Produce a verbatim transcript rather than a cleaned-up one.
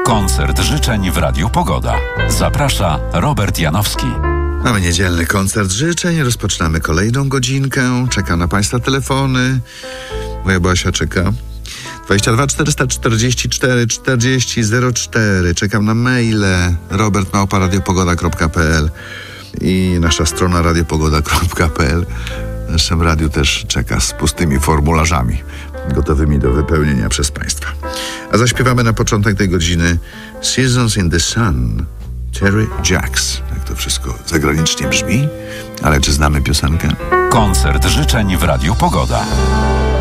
Koncert życzeń w Radiu Pogoda. Zaprasza Robert Janowski. Mamy niedzielny koncert życzeń, rozpoczynamy kolejną godzinkę. Czeka na Państwa telefony. Moja Basia czeka. dwadzieścia dwa czterysta czterdzieści cztery czterdzieści zero cztery. Czekam na maile robert małpa radiopogoda kropka p l i nasza strona radiopogoda kropka p l. W naszym radiu też czeka z pustymi formularzami gotowymi do wypełnienia przez Państwa. A zaśpiewamy na początek tej godziny Seasons in the Sun, Terry Jacks. Jak to wszystko zagranicznie brzmi, ale czy znamy piosenkę? Koncert życzeń w Radiu Pogoda.